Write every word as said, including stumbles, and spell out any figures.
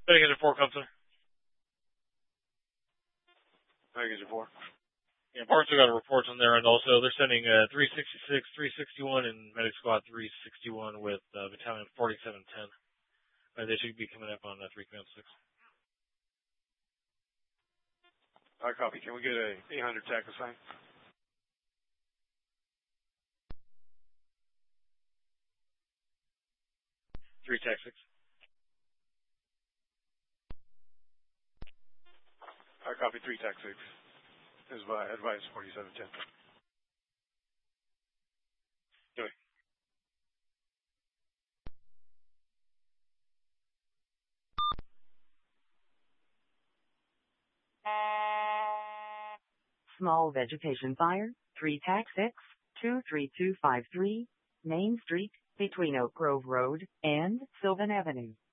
Vegas at four, Clemson. Vegas at four. Yeah, Barnes got a report on there, and also they're sending uh, three sixty-six, three sixty-one, and Medic Squad three sixty-one with uh, Battalion forty-seven ten. Uh, they should be coming up on uh, three command six. I copy. Can we get a eight hundred tac assigned? Three tac six. I copy three tac six. Advise, advise forty-seven ten. Do it. Small vegetation fire, three tac six, two three two five three, Main Street, between Oak Grove Road and Sylvan Avenue.